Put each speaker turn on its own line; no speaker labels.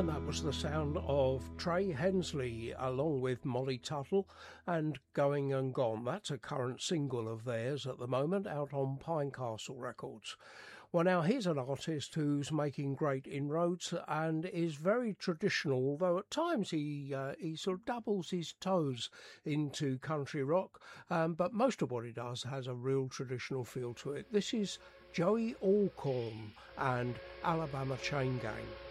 That was the sound of Trey Hensley along with Molly Tuttle and Going and Gone. That's a current single of theirs at the moment, out on Pinecastle Records. Well, now here's an artist who's making great inroads and is very traditional, although at times he sort of doubles his toes into country rock, but most of what he does has a real traditional feel to it. This is Joey Alcorn and Alabama Chain Gang.